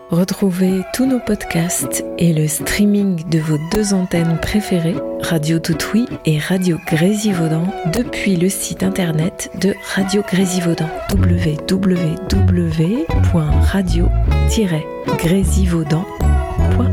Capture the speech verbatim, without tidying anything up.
Retrouvez tous nos podcasts et le streaming de vos deux antennes préférées, Radio Toutouille et Radio Grésivaudan, depuis le site internet de Radio Grésivaudan, w w w point radio tiret grésivaudan point com.